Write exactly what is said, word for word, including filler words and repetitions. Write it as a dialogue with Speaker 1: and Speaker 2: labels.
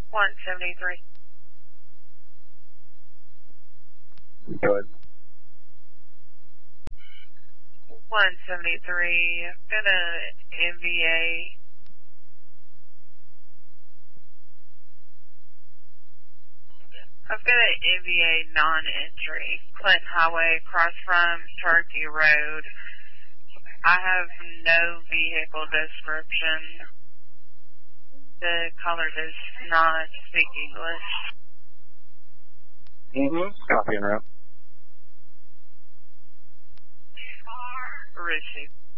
Speaker 1: one seventy-three.
Speaker 2: Go ahead.
Speaker 1: one seventy-three. I've got a M V A. I've got an M V A non-entry. Clinton Highway, across from Turkey Road. I have no vehicle description. The caller does not speak English.
Speaker 2: Mm-hmm. Copy and route.
Speaker 1: Receive.